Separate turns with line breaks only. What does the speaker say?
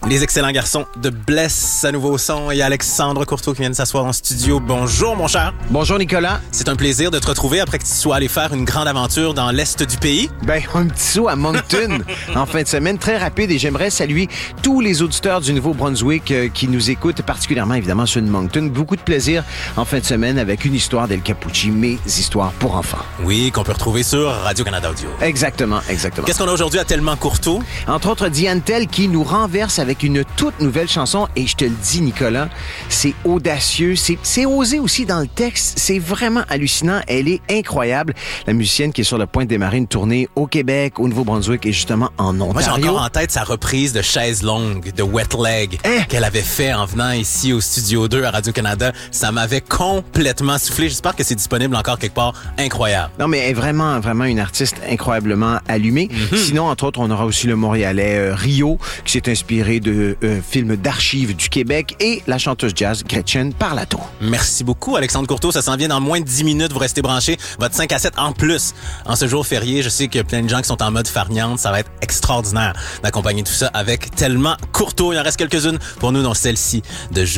Les excellents garçons de Bless à nouveau son et Alexandre Courteau qui viennent s'asseoir en studio. Bonjour mon cher.
Bonjour Nicolas.
C'est un plaisir de te retrouver après que tu sois allé faire une grande aventure dans l'est du pays.
Ben, un petit saut à Moncton en fin de semaine, très rapide, et j'aimerais saluer tous les auditeurs du Nouveau-Brunswick qui nous écoutent, particulièrement évidemment ceux de Moncton. Beaucoup de plaisir en fin de semaine avec une histoire d'El Capucci, mes histoires pour enfants.
Oui, qu'on peut retrouver sur Radio-Canada Audio.
Exactement.
Qu'est-ce qu'on a aujourd'hui à Tellement Courteau?
Entre autres, Diane Tell qui nous renverse avec une toute nouvelle chanson, et je te le dis Nicolas, c'est audacieux, c'est osé aussi dans le texte, c'est vraiment hallucinant, elle est incroyable. La musicienne qui est sur le point de démarrer une tournée au Québec, au Nouveau-Brunswick et justement en Ontario.
Moi, j'ai encore en tête sa reprise de Chaise longue, de Wet Leg, qu'elle avait fait en venant ici au Studio 2 à Radio-Canada. Ça m'avait complètement soufflé. J'espère que c'est disponible encore quelque part. Incroyable.
Non, mais elle est vraiment une artiste incroyablement allumée. Sinon, entre autres, on aura aussi le Montréalais Rio, qui s'est inspiré de films d'archives du Québec, et la chanteuse jazz Gretchen Parlato.
Merci beaucoup, Alexandre Courteau. Ça s'en vient dans moins de 10 minutes. Vous restez branchés. Votre 5 à 7 en plus. En ce jour férié, je sais qu'il y a plein de gens qui sont en mode farniente. Ça va être extraordinaire d'accompagner tout ça avec Tellement Courteau. Il en reste quelques-unes pour nous dans celle-ci de